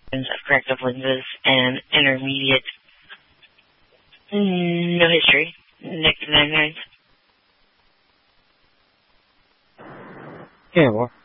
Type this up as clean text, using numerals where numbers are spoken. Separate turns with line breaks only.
of corrective lenses and intermediate. No history. Next 99.
Yeah, well.